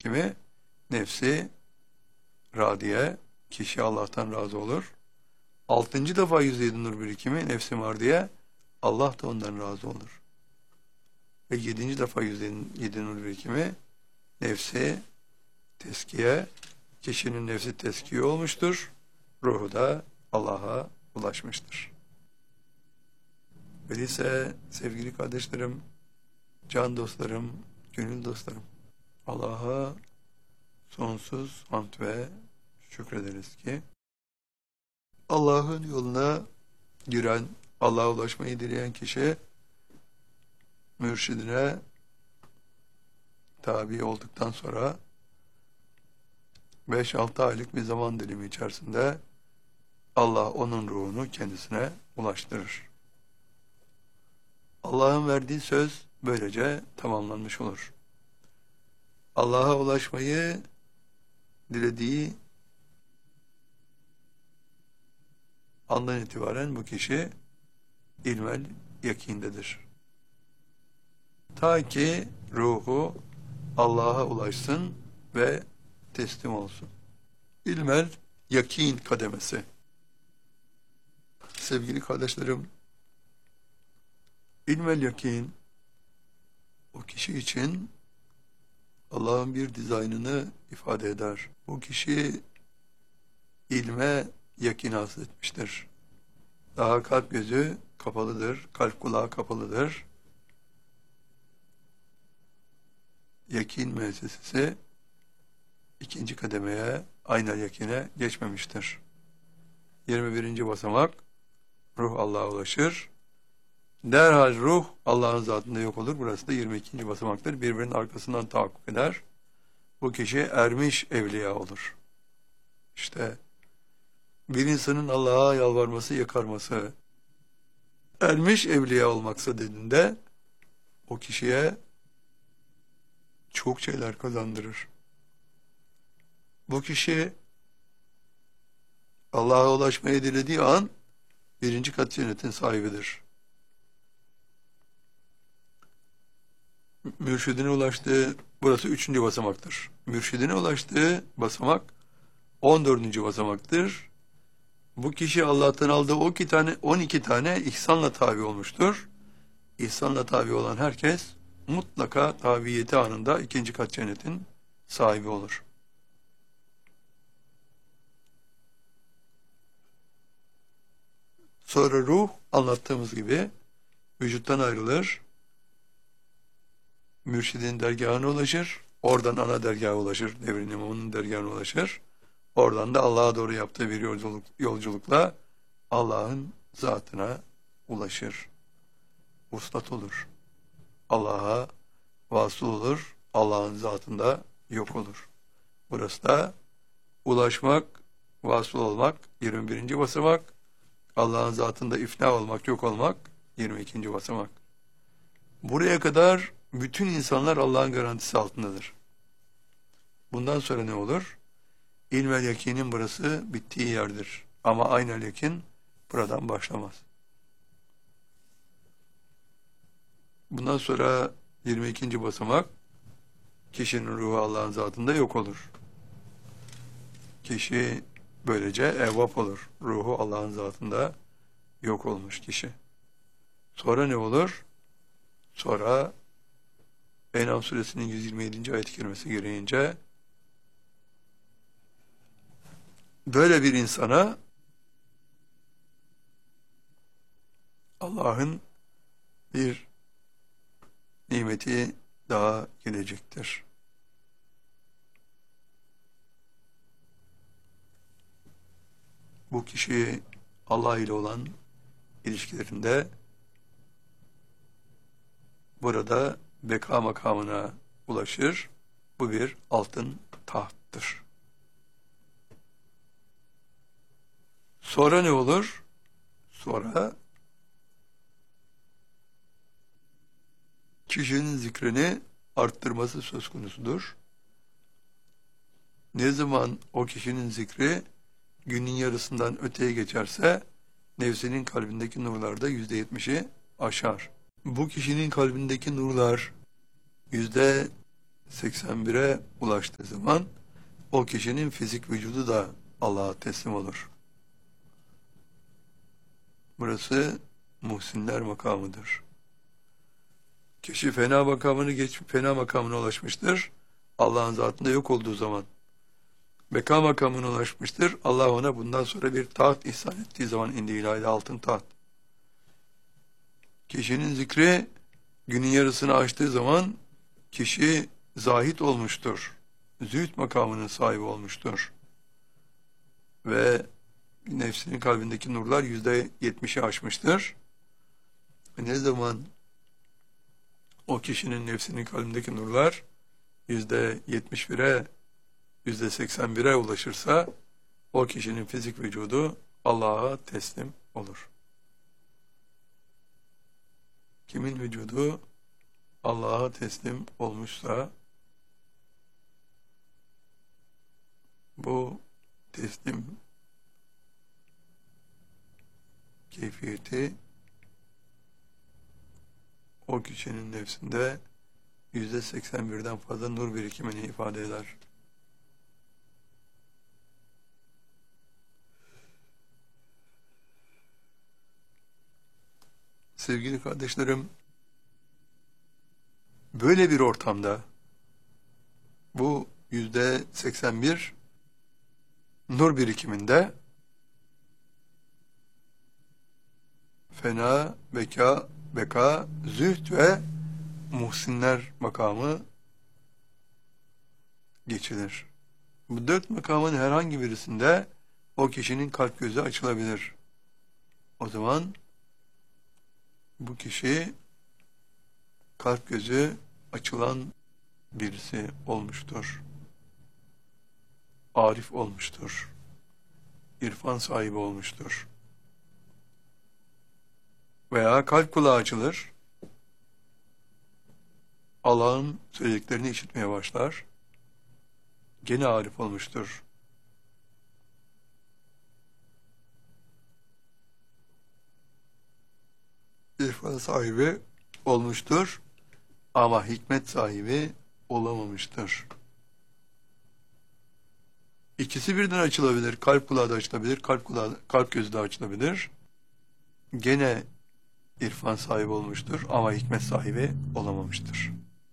birikimi nefsi radiye, kişi Allah'tan razı olur. 6. defa 107 nur birikimi nefsi mardiye, Allah da ondan razı olur. Ve 7. defa 107 nur birikimi nefsi teskiye, kişinin nefsi teskiye olmuştur. Ruhu da Allah'a ulaşmıştır. Öyleyse sevgili kardeşlerim, can dostlarım, gönül dostlarım, Allah'a sonsuz hamd ve şükrederiz ki Allah'ın yoluna giren, Allah'a ulaşmayı dileyen kişi mürşidine tabi olduktan sonra 5-6 aylık bir zaman dilimi içerisinde Allah onun ruhunu kendisine ulaştırır. Allah'ın verdiği söz böylece tamamlanmış olur. Allah'a ulaşmayı dilediği andan itibaren bu kişi ilmel yakindedir. Ta ki ruhu Allah'a ulaşsın ve teslim olsun. İlmel yakin kademesi. Sevgili kardeşlerim, ilmel yakin o kişi için Allah'ın bir dizaynını ifade eder. Bu kişi ilme yakin hasıl etmiştir. Daha kalp gözü kapalıdır, kalp kulağı kapalıdır. Yakin müessesesi 2. kademeye, aynel yakine geçmemiştir. 21. basamak, ruh Allah'a ulaşır. Derhal ruh Allah'ın zatında yok olur. Burası da 22. basamaktır. Birbirinin arkasından tahakkuk eder. Bu kişi ermiş evliya olur. İşte bir insanın Allah'a yalvarması, yakarması, ermiş evliya olmaksa dediğinde o kişiye çok şeyler kazandırır. Bu kişi Allah'a ulaşmayı dilediği an 1. kat cennetin sahibidir. Mürşidine ulaştığı, burası 3. basamaktır. Mürşidine ulaştığı basamak 14. basamaktır. Bu kişi Allah'tan aldığı 12 tane ihsanla tabi olmuştur. İhsanla tabi olan herkes mutlaka tabiyeti anında 2. kat cennetin sahibi olur. Sonra ruh anlattığımız gibi vücuttan ayrılır. Mürşidin dergahına ulaşır. Oradan ana dergaha ulaşır. Devrin imamının dergahına ulaşır. Oradan da Allah'a doğru yaptığı bir yolculukla Allah'ın zatına ulaşır. Vuslat olur. Allah'a vasıl olur. Allah'ın zatında yok olur. Burası da ulaşmak, vasıl olmak 21. basamak. Allah'ın zatında ifna olmak, yok olmak 22. basamak. Buraya kadar bütün insanlar Allah'ın garantisi altındadır. Bundan sonra ne olur? İlmel yakinin burası bittiği yerdir. Ama aynel yakin buradan başlamaz. Bundan sonra 22. basamak, kişinin ruhu Allah'ın zatında yok olur. Kişi böylece evvap olur. Ruhu Allah'ın zatında yok olmuş kişi. Sonra ne olur? Sonra En'am suresinin 127. ayet-i kerimesi gereğince böyle bir insana Allah'ın bir nimeti daha gelecektir. Bu kişi Allah ile olan ilişkilerinde burada beka makamına ulaşır. Bu bir altın tahttır. Sonra ne olur? Sonra kişinin zikrini arttırması söz konusudur. Ne zaman o kişinin zikri günün yarısından öteye geçerse nefsinin kalbindeki nurlarda %70'i aşar. Bu kişinin kalbindeki nurlar 181'e ulaştığı zaman o kişinin fizik vücudu da Allah'a teslim olur. Burası muhsinler makamıdır. Kişi fena makamını geçip fena makamına ulaşmıştır. Allah'ın zatında yok olduğu zaman. Beka makamına ulaşmıştır. Allah ona bundan sonra bir taht ihsan ettiği zaman indiği ilahi altın taht. Kişinin zikri günün yarısını aştığı zaman kişi zahit olmuştur. Zühd makamının sahibi olmuştur. Ve nefsinin kalbindeki nurlar %70'i aşmıştır. Ne zaman o kişinin nefsinin kalbindeki nurlar %71'e, %81'e ulaşırsa o kişinin fizik vücudu Allah'a teslim olur. Kimin vücudu Allah'a teslim olmuşsa bu teslim keyfiyeti o kişinin nefsinde %81'den fazla nur birikimini ifade eder. Sevgili kardeşlerim, böyle bir ortamda bu %81 nur birikiminde fena, beka, zühd ve muhsinler makamı geçilir. Bu 4 makamın herhangi birisinde o kişinin kalp gözü açılabilir. O zaman bu kişi kalp gözü açılan birisi olmuştur. Arif olmuştur. İrfan sahibi olmuştur. Veya kalp kulağı açılır. Allah'ın söylediklerini işitmeye başlar. Gene arif olmuştur. İrfan sahibi olmuştur. Ama hikmet sahibi olamamıştır. İkisi birden açılabilir. Kalp kulağı da açılabilir. Kalp gözü de açılabilir. Gene irfan sahibi olmuştur ama hikmet sahibi olamamıştır.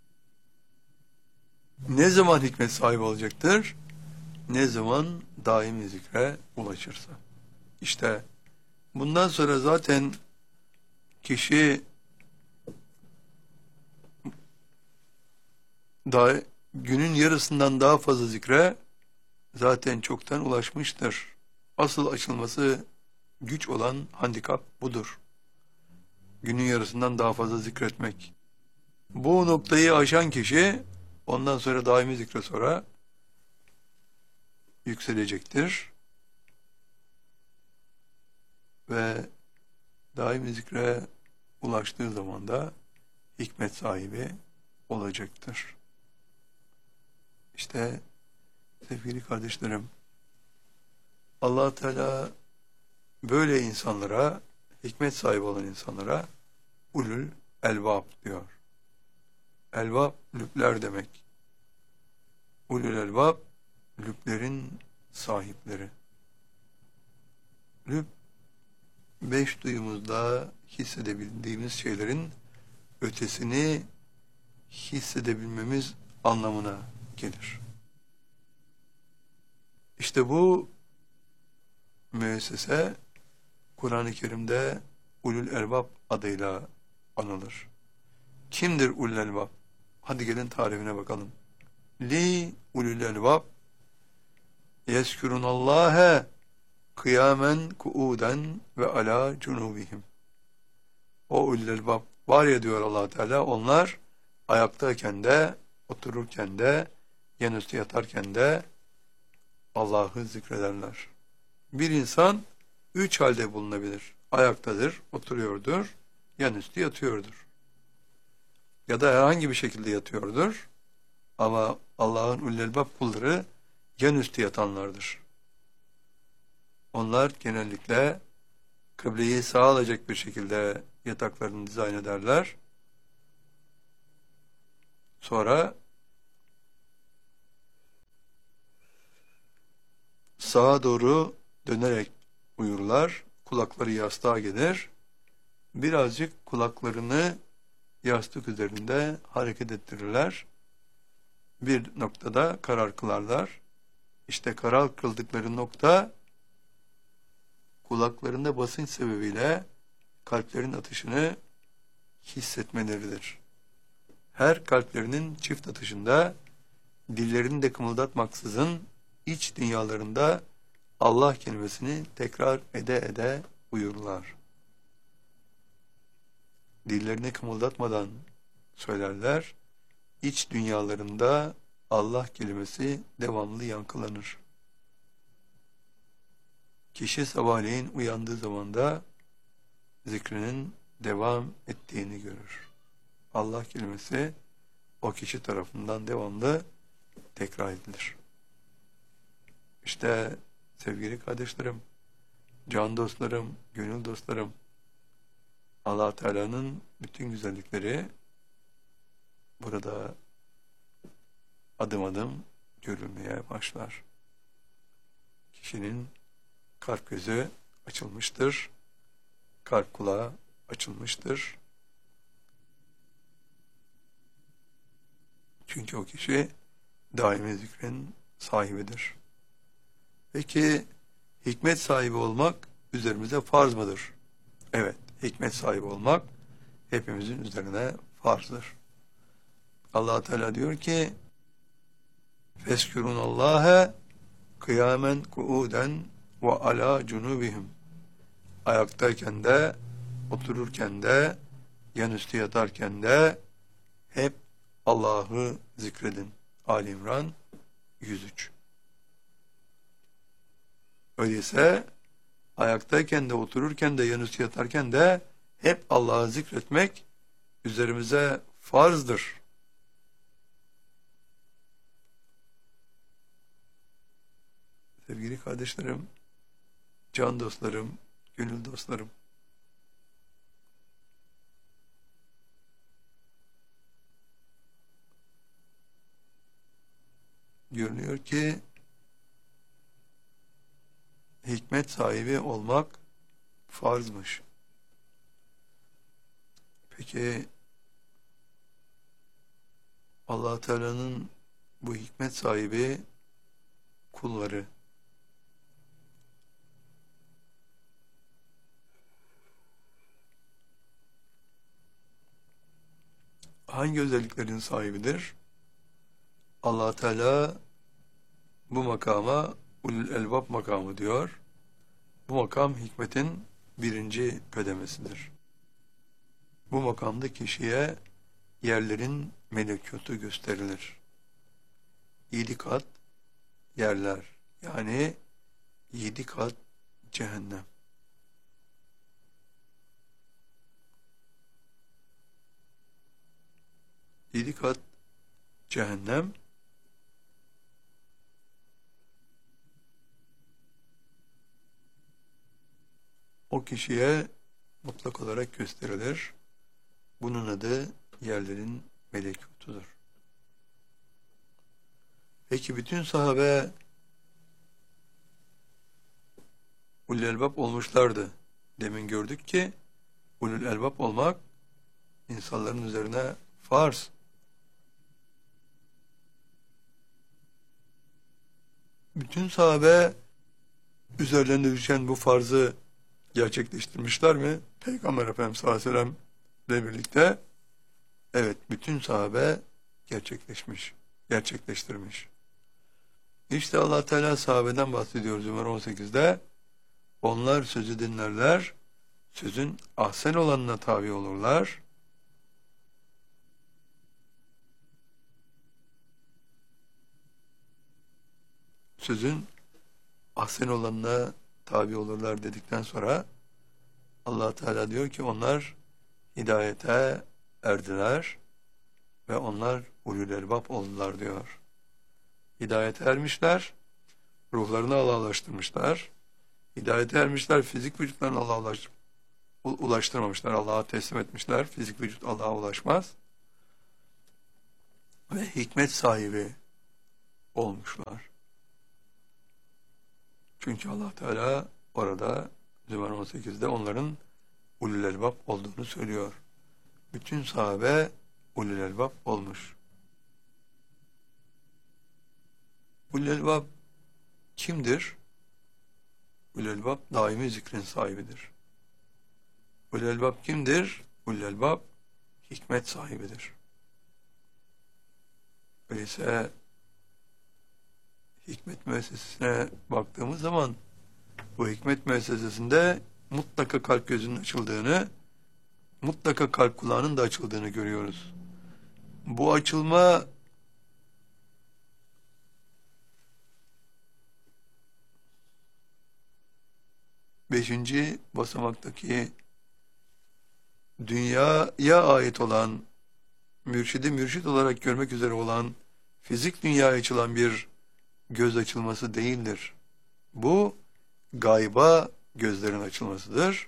Ne zaman hikmet sahibi olacaktır? Ne zaman daimi zikre ulaşırsa. İşte bundan sonra zaten kişi günün yarısından daha fazla zikre zaten çoktan ulaşmıştır. Asıl açılması güç olan handikap budur. Günün yarısından daha fazla zikretmek. Bu noktayı aşan kişi ondan sonra daimi zikre sonra yükselecektir. Ve daimi zikre ulaştığı zaman da hikmet sahibi olacaktır. İşte sevgili kardeşlerim, Allah Teala böyle insanlara, hikmet sahibi olan insanlara ulul elbab diyor. Elbab, lübler demek. Ulul elbab, lüblerin sahipleri. Lüb, 5 duyumuzda hissedebildiğimiz şeylerin ötesini hissedebilmemiz anlamına gelir. İşte bu müessese Kur'an-ı Kerim'de Ulul Elbab adıyla anılır. Kimdir Ulul Elbab? Hadi gelin tarifine bakalım. Li Ulul Elbab yezkurunallâhe kıyamen kuuden ve ala cunubihim. O Ulul Elbab var ya diyor Allah Teala, onlar ayaktayken de, otururken de, yanüstü yatarken de Allah'ı zikrederler. Bir insan 3 halde bulunabilir. Ayaktadır, oturuyordur, yanüstü yatıyordur. Ya da herhangi bir şekilde yatıyordur. Ama Allah'ın ulul elbab kulları yanüstü yatanlardır. Onlar genellikle kıbleyi sağa alacak bir şekilde yataklarını dizayn ederler. Sonra sağa doğru dönerek uyurlar. Kulakları yastığa gelir. Birazcık kulaklarını yastık üzerinde hareket ettirirler. Bir noktada karar kılarlar. İşte karar kıldıkları nokta kulaklarında basınç sebebiyle kalplerin atışını hissetmeleridir. Her kalplerinin çift atışında dillerini de kımıldatmaksızın iç dünyalarında Allah kelimesini tekrar ede ede uyurlar. Dillerini kımıldatmadan söylerler. İç dünyalarında Allah kelimesi devamlı yankılanır. Kişi sabahleyin uyandığı zaman da zikrinin devam ettiğini görür. Allah kelimesi o kişi tarafından devamlı tekrar edilir. İşte sevgili kardeşlerim, can dostlarım, gönül dostlarım, Allah Teala'nın bütün güzellikleri burada adım adım görülmeye başlar. Kişinin kalp gözü açılmıştır, kalp kulağı açılmıştır. Çünkü o kişi daimi zikrin sahibidir. Peki hikmet sahibi olmak üzerimize farz mıdır? Evet, hikmet sahibi olmak hepimizin üzerine farzdır. Allah Teala diyor ki: "Feskurunallaha kıyamen kuuden ve ala cunubihim." Ayaktayken de, otururken de, yanüstü yatarken de hep Allah'ı zikredin. Ali İmran 103. Öyleyse ayaktayken de, otururken de, yanüstü yatarken de hep Allah'ı zikretmek üzerimize farzdır. Sevgili kardeşlerim, can dostlarım, gönül dostlarım, görünüyor ki hikmet sahibi olmak farzmış. Peki Allah Teala'nın bu hikmet sahibi kulları hangi özelliklerin sahibidir? Allah Teala bu makama ulul elbab makamı diyor. Bu makam hikmetin birinci kademesidir. Bu makamda kişiye yerlerin melekutu gösterilir. 7 kat yerler, yani 7 kat cehennem. Yedi kat cehennem o kişiye mutlak olarak gösterilir. Bunun adı yerlerin melekutudur. Peki bütün sahabe ulul elbab olmuşlardı. Demin gördük ki ulul elbab olmak insanların üzerine farz. Bütün sahabe üzerlerine düşen bu farzı gerçekleştirmişler mi? Peygamber Efendimiz sallallahu aleyhi ve sellem'le birlikte evet, bütün sahabe gerçekleştirmiş. İşte Allah Teala sahabeden bahsediyor Zümer 18'de. Onlar sözü dinlerler, sözün ahsen olanına tabi olurlar. Sözün ahsen olanına tabi olurlar dedikten sonra Allah Teala diyor ki onlar hidayete erdiler ve onlar ulul elbab oldular diyor. Hidayete ermişler, ruhlarını Allah'a ulaştırmışlar. Hidayete ermişler, fizik vücutlarını Allah'a ulaştırmamışlar. Allah'a teslim etmişler. Fizik vücut Allah'a ulaşmaz. Ve hikmet sahibi olmuşlar. Çünkü Allah Teala orada Zümer 18'de onların ulul elbab olduğunu söylüyor. Bütün sahabe ulul elbab olmuş. Ulul elbab kimdir? Ulul elbab daimi zikrin sahibidir. Ulul elbab kimdir? Ulul elbab hikmet sahibidir. Öyleyse hikmet müessesesine baktığımız zaman bu hikmet müessesesinde mutlaka kalp gözünün açıldığını, mutlaka kalp kulağının da açıldığını görüyoruz. Bu açılma beşinci basamaktaki dünyaya ait olan, mürşidi mürşid olarak görmek üzere olan, fizik dünyaya açılan bir göz açılması değildir. Bu gayba gözlerin açılmasıdır.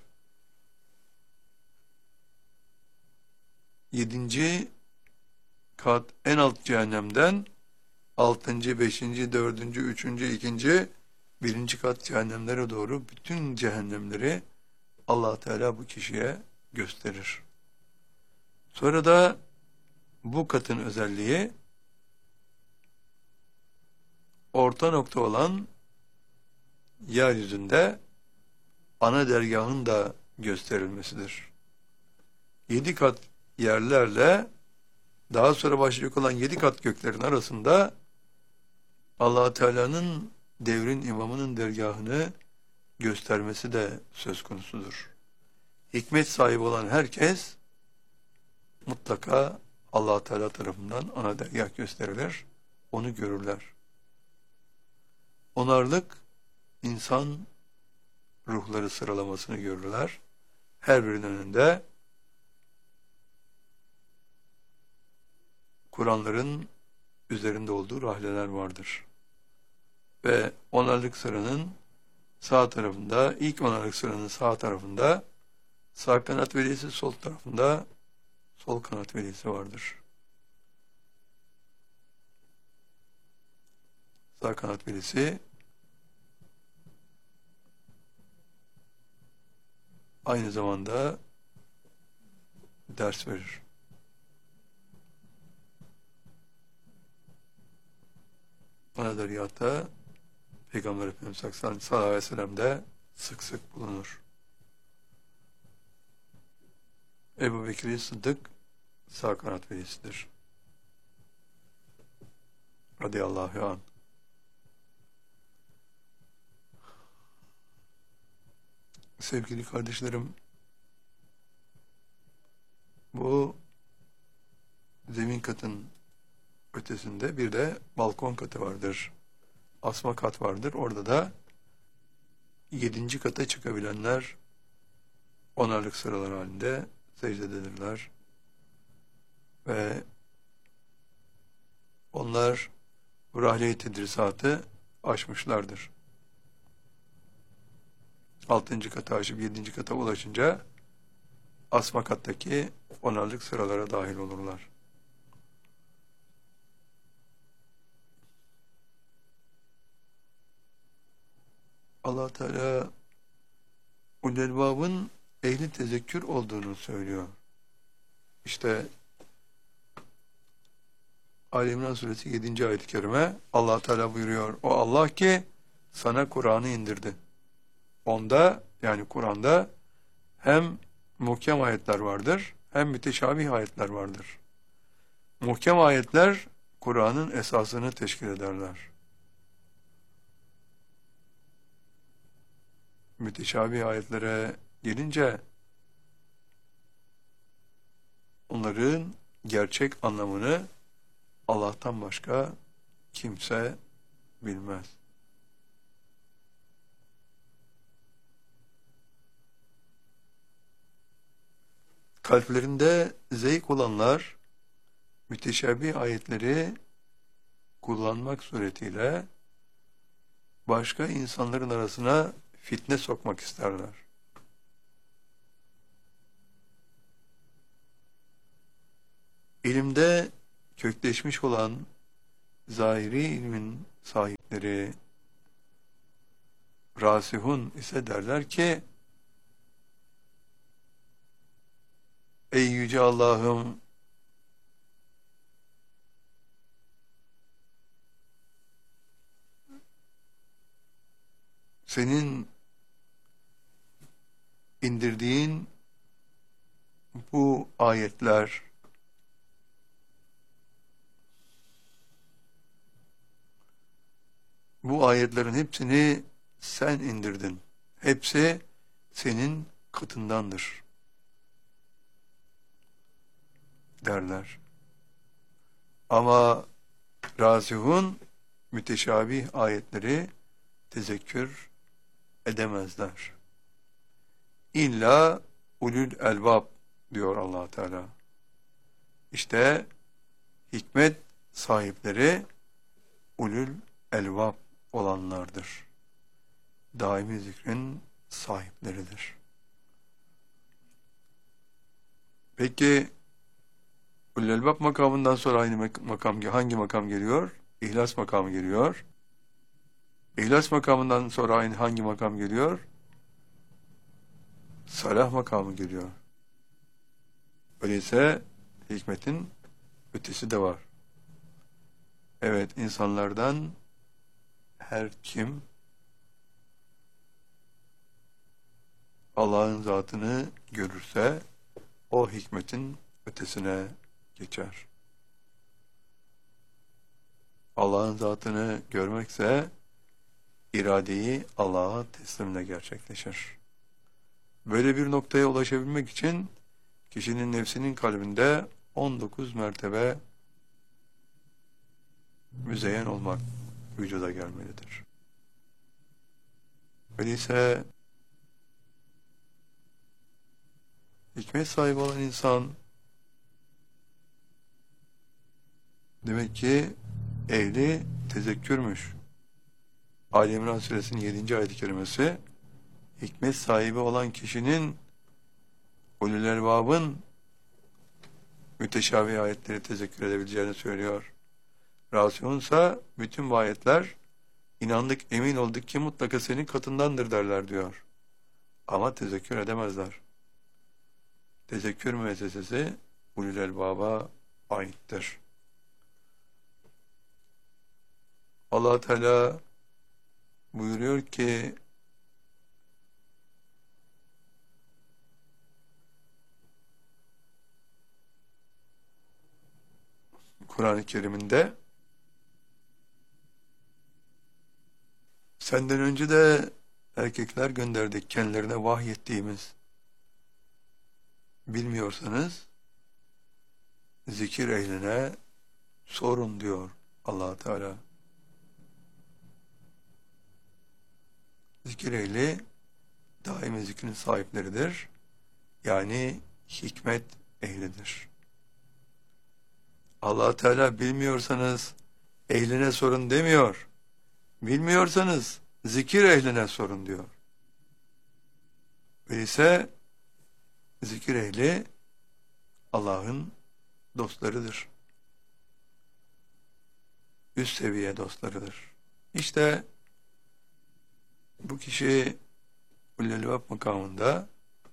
7. kat en alt cehennemden 6., 5., 4., 3., 2., 1. kat cehennemlere doğru bütün cehennemleri Allah Teala bu kişiye gösterir. Sonra da bu katın özelliği orta nokta olan yeryüzünde ana dergahın da gösterilmesidir. 7 kat yerlerle daha sonra başlayacak olan 7 kat göklerin arasında Allah Teala'nın devrin imamının dergahını göstermesi de söz konusudur. Hikmet sahibi olan herkes mutlaka Allah Teala tarafından ana dergah gösterilir, onu görürler. Onarlık insan ruhları sıralamasını görürler. Her birinin önünde Kur'anların üzerinde olduğu rahleler vardır. Ve onarlık sıranın sağ tarafında, ilk onarlık sıranın sağ tarafında sağ kanat velisi, sol tarafında sol kanat velisi vardır. Sağ kanat velisi aynı zamanda ders verir. Anadariyata Peygamber Efendimiz sallallahu aleyhi ve sellem de sık sık bulunur. Ebu Bekir Sıddık sağ kanat velisidir. Radıyallahu anh. Sevgili kardeşlerim, bu zemin katın ötesinde bir de balkon katı vardır. Asma kat vardır. Orada da 7. kata çıkabilenler onarlık sıralar halinde secdededirler. Ve onlar bu rahle-i tedrisatı aşmışlardır. 6. kata aşıp 7. kata ulaşınca asma kattaki onarlık sıralara dahil olurlar. Allah Teala ulul elbabın ehli tezekkür olduğunu söylüyor. İşte Ali İmran suresi 7. ayet-i kerime Allah Teala buyuruyor. O Allah ki sana Kur'an'ı indirdi. Onda yani Kur'an'da hem muhkem ayetler vardır hem müteşabih ayetler vardır. Muhkem ayetler Kur'an'ın esasını teşkil ederler. Müteşabih ayetlere gelince onların gerçek anlamını Allah'tan başka kimse bilmez. Kalplerinde zevk olanlar müteşabih ayetleri kullanmak suretiyle başka insanların arasına fitne sokmak isterler. İlimde kökleşmiş olan zahiri ilmin sahipleri Rasihun ise derler ki ey yüce Allah'ım, senin indirdiğin bu ayetler, bu ayetlerin hepsini sen indirdin. Hepsi senin katındandır derler. Ama rasihun müteşabih ayetleri tezekkür edemezler. İlla ulul elbab diyor Allah Teala. İşte hikmet sahipleri ulul elbab olanlardır. Daimi zikrin sahipleridir. Peki ulul elbab makamından sonra aynı makam, hangi makam geliyor? İhlas makamı geliyor. İhlas makamından sonra hangi makam geliyor? Salah makamı geliyor. Öyleyse hikmetin ötesi de var. Evet, insanlardan her kim Allah'ın zatını görürse o hikmetin ötesine geçer. Allah'ın zatını görmekse iradeyi Allah'a teslimle gerçekleşir. Böyle bir noktaya ulaşabilmek için kişinin nefsinin kalbinde 19 mertebe müzeyyen olmak vücuda gelmelidir. Öyleyse hikmet sahibi olan insan demek ki ehli tezekkürmüş. Ali İmran suresinin 7. ayet-i kerimesi hikmet sahibi olan kişinin ulul elbabın müteşabih ayetleri tezekkür edebileceğini söylüyor. Rasihunsa bütün bu ayetler inandık, emin olduk ki mutlaka senin katındandır derler diyor. Ama tezekkür edemezler. Tezekkür müessesesi ulul elbaba aittir. Allah Teala buyuruyor ki Kur'an-ı Kerim'inde senden önce de erkekler gönderdik kendilerine vahyettiğimiz. Bilmiyorsanız zikir ehline sorun diyor Allah Teala. Zikir ehli daimi zikrin sahipleridir. Yani hikmet ehlidir. Allah Teala bilmiyorsanız ehline sorun demiyor. Bilmiyorsanız zikir ehline sorun diyor. Öyleyse zikir ehli Allah'ın dostlarıdır. Üst seviye dostlarıdır. İşte bu kişi ulul elbab makamında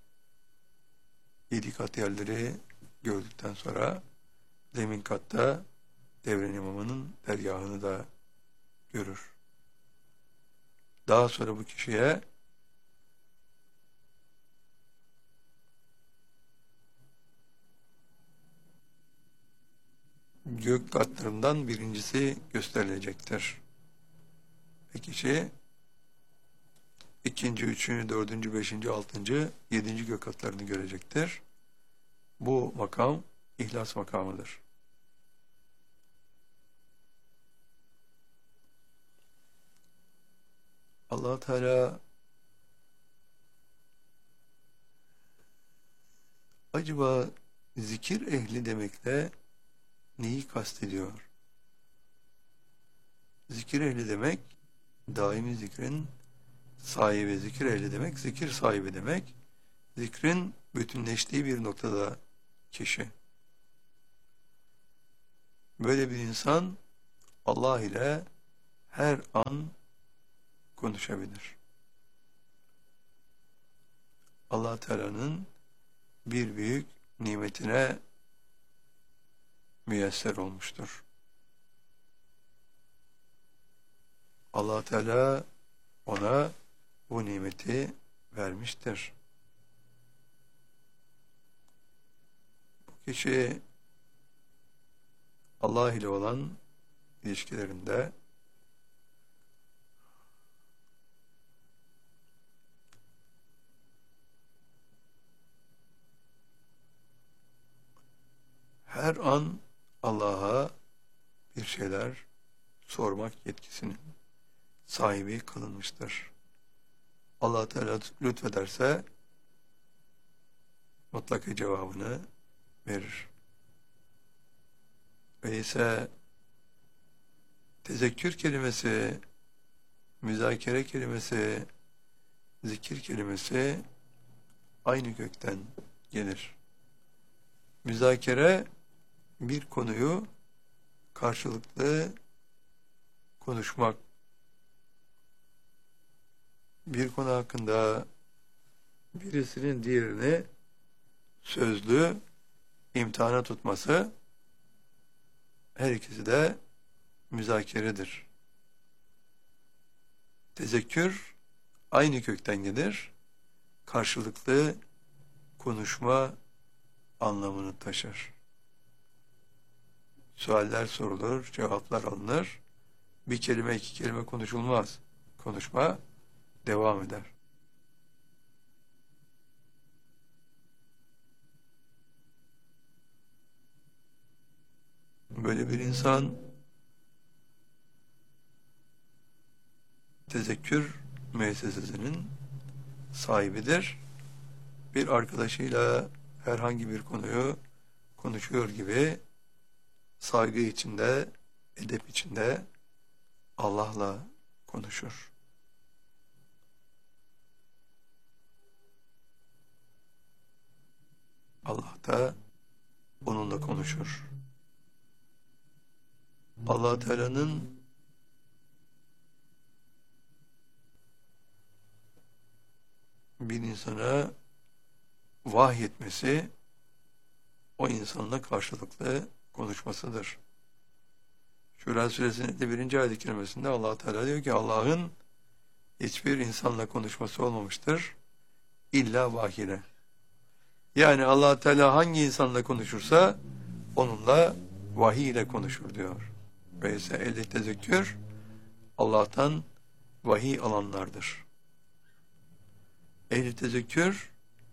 7 kat yerleri gördükten sonra zemin katta Devran İmamı'nın dergahını da görür. Daha sonra bu kişiye gök katlarından birincisi gösterilecektir. Ve kişi ikinci, üçüncü, dördüncü, beşinci, altıncı, yedinci gök katlarını görecektir. Bu makam ihlas makamıdır. Allah Teala acaba zikir ehli demekle neyi kastediyor? Zikir ehli demek daimi zikrin sahibi, zikir ehli demek zikir sahibi demek. Zikrin bütünleştiği bir noktada kişi. Böyle bir insan Allah ile her an konuşabilir. Allah Teala'nın bir büyük nimetine müyesser olmuştur. Allah Teala ona bu nimeti vermiştir. Bu kişi Allah ile olan ilişkilerinde her an Allah'a bir şeyler sormak yetkisinin sahibi kılınmıştır. Allah Teala lütfederse mutlaka cevabını verir. Öyleyse tezekkür kelimesi, müzakere kelimesi, zikir kelimesi aynı kökten gelir. Müzakere bir konuyu karşılıklı konuşmak, bir konu hakkında birisinin diğerini sözlü imtihana tutması, her ikisi de müzakeredir. Tezekkür aynı kökten gelir, karşılıklı konuşma anlamını taşır. Sualler sorulur, cevaplar alınır. Bir kelime, iki kelime konuşulmaz. Konuşma devam eder. Böyle bir insan tezekkür müessesesinin sahibidir. Bir arkadaşıyla herhangi bir konuyu konuşuyor gibi saygı içinde, edep içinde Allah'la konuşur. Allah da onunla konuşur. Allah Teala'nın bir insana vahyetmesi o insanla karşılıklı konuşmasıdır. Şura Suresinin de 1. ayet-i kerimesinde Allah Teala diyor ki Allah'ın hiçbir insanla konuşması olmamıştır illa vahiy ile. Yani Allah Teala hangi insanla konuşursa onunla vahiy ile konuşur diyor. Öyleyse ehli tezekkür Allah'tan vahiy alanlardır. Ehli tezekkür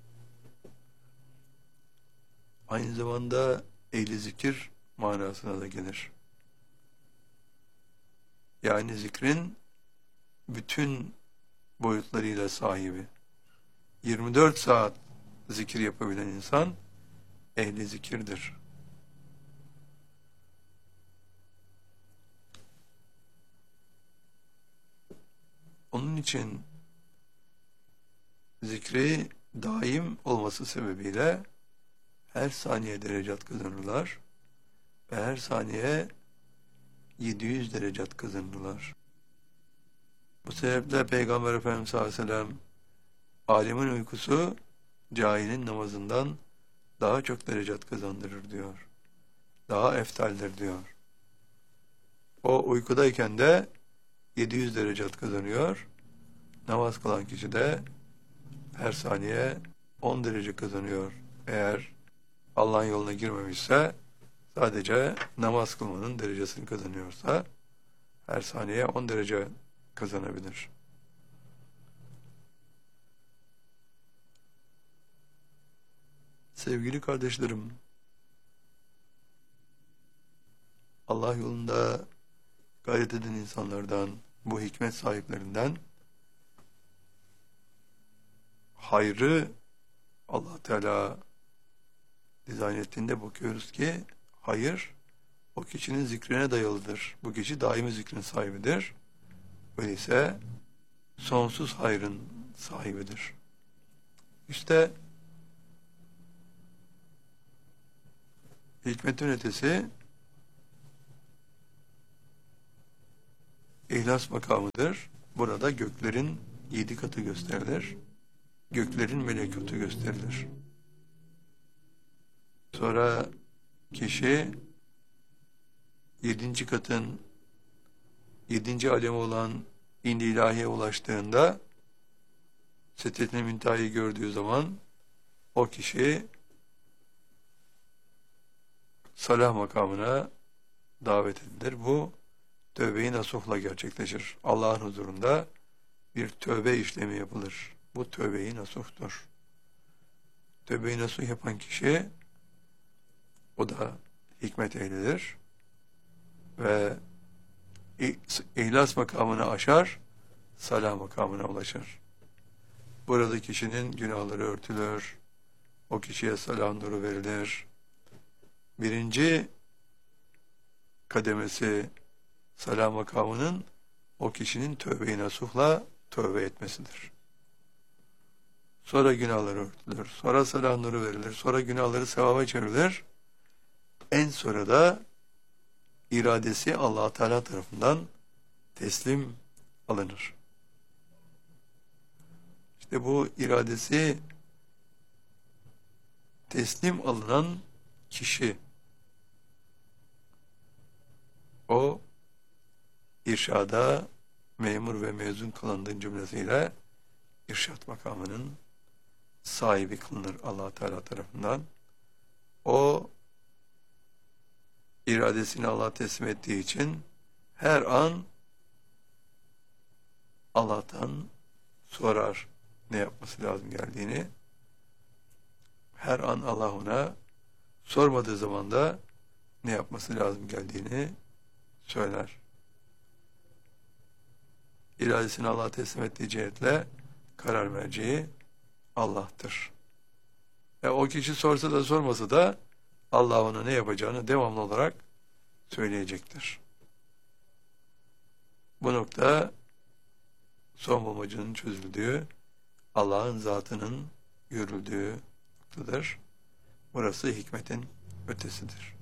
aynı zamanda ehli zikir manasına da gelir. Yani zikrin bütün boyutlarıyla sahibi. 24 saat zikir yapabilen insan ehli zikirdir. Onun için zikri daim olması sebebiyle her saniye derecat kazanırlar ve her saniye 700 derecat kazanırlar. Bu sebeple Peygamber Efendimiz sallallahu aleyhi ve sellem alimin uykusu cahilin namazından daha çok derecat kazandırır diyor. Daha eftaldir diyor. O uykudayken de 700 derecat kazanıyor. Namaz kılan kişi de her saniye 10 derece kazanıyor. Eğer Allah'ın yoluna girmemişse sadece namaz kılmanın derecesini kazanıyorsa her saniye 10 derece kazanabilir. Sevgili kardeşlerim, Allah yolunda gayret eden insanlardan, bu hikmet sahiplerinden hayrı Allah Teala dizayn ettiğinde bakıyoruz ki hayır o kişinin zikrine dayalıdır. Bu kişi daimi zikrin sahibidir. Öyleyse sonsuz hayrın sahibidir. İşte hikmetin ötesi İhlas makamıdır. Burada göklerin 7 katı gösterilir. göklerin melekutu gösterilir. Sonra kişi 7. katın 7. alemi olan İnd-i İlahi'ye ulaştığında Sidret-i Münteha'yı gördüğü zaman o kişi salah makamına davet edilir. Bu tövbe-i nasuhla gerçekleşir. Allah'ın huzurunda bir tövbe işlemi yapılır. Bu tövbe-i nasuhtur. Tövbe-i nasuh yapan kişi o da hikmet ehlidir ve ihlas makamını aşar, salah makamına ulaşır. Burada kişinin günahları örtülür, o kişiye salah nuru verilir. Birinci kademesi salah makamının o kişinin tövbe-i nasuhla tövbe etmesidir. Sonra günahları örtülür, sonra salah nuru verilir, sonra günahları sevaba çevrilir. En sonra da iradesi Allah Teala tarafından teslim alınır. İşte bu iradesi teslim alınan kişi o irşada memur ve mezun kılındığın cümlesiyle irşat makamının sahibi kılınır Allah Teala tarafından. O iradesini Allah'a teslim ettiği için her an Allah'tan sorar ne yapması lazım geldiğini. Her an Allah ona sormadığı zaman da ne yapması lazım geldiğini söyler. İradesini Allah'a teslim ettiği cihetle karar merceği Allah'tır. O kişi sorsa da sormasa da Allah ona ne yapacağını devamlı olarak söyleyecektir. Bu nokta son bulmacının çözüldüğü, Allah'ın zatının görüldüğü noktadır. Burası hikmetin ötesidir.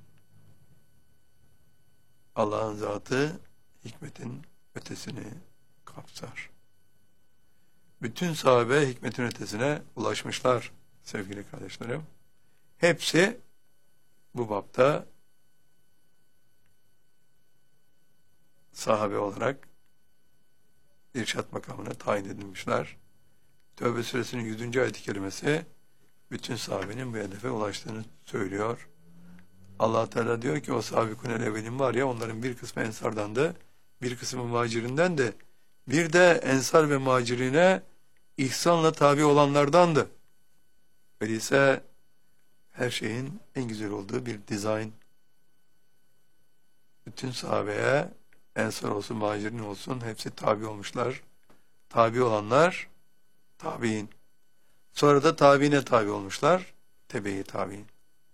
Allah'ın zatı hikmetin ötesini kapsar. Bütün sahabe hikmetin ötesine ulaşmışlar sevgili kardeşlerim. Hepsi bu bapta sahabe olarak irşat makamına tayin edilmişler. Tevbe suresinin 100. ayet-i kerimesi bütün sahabenin bu hedefe ulaştığını söylüyor. Allah Teala diyor ki o sahabikun evvelin var ya onların bir kısmı ensardandı, bir kısmı muhacirinden de bir de ensar ve muhacirine ihsanla tabi olanlardandı. Öyleyse her şeyin en güzel olduğu bir dizayn. Bütün sahabeye ensar olsun, muhacirin olsun hepsi tabi olmuşlar. Tabi olanlar tabi'in. Sonra da tabi'ine tabi olmuşlar. Tebe-i tabi'in.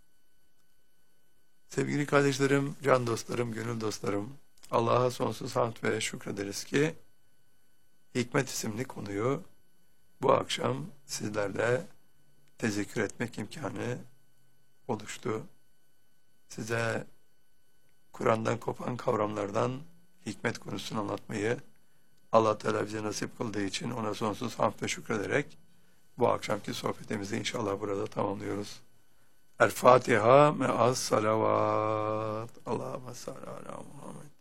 Sevgili kardeşlerim, can dostlarım, gönül dostlarım, Allah'a sonsuz hamd ve şükrederiz ki Hikmet isimli konuyu bu akşam sizlerle tezekkür etmek imkanı oluştu. Size Kur'an'dan kopan kavramlardan hikmet konusunu anlatmayı Allah Teala bize nasip kıldığı için ona sonsuz hamd ve şükrederek bu akşamki sohbetimizi inşallah burada tamamlıyoruz. El Fatiha me'as salavat. Allahümme salli ala Muhammed.